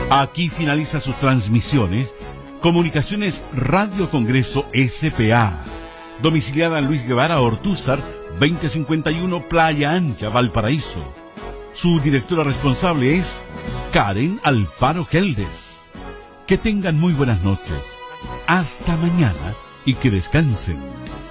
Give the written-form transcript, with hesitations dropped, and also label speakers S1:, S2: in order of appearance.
S1: Aquí finaliza sus transmisiones Comunicaciones Radio Congreso S.p.A. Domiciliada en Luis Guevara Ortúzar, 2051 Playa Ancha, Valparaíso. Su directora responsable es Karen Alfaro Geldes. Que tengan muy buenas noches. Hasta mañana y que descansen.